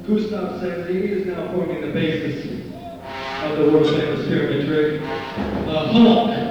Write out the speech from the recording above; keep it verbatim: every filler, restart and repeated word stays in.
Gustav Sandy is now forming the basis of the world famous pyramid trick. The Hulk.